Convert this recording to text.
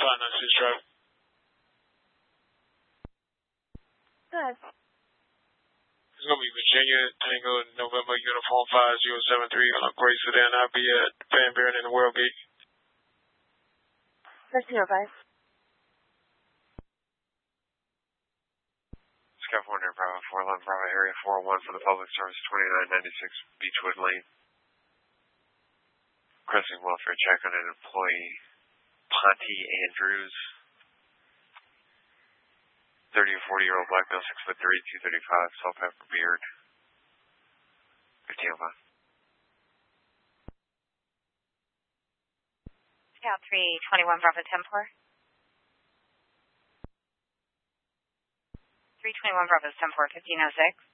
596 drive. Good. It's going to be Virginia Tango November Uniform 5073 on a gray sedan. I'll be at Van Buren in the World Gate. Let's see your advice. California Bravo 411 Bravo Area 401 for the public service 2996 Beechwood Lane. Requesting welfare check on an employee, Ponty Andrews. 30 or 40-year-old black male, 6'3", 235, salt pepper beard. 1505. Cal 321 Bravo 10-4. 321 Bravo 10-4, 1506.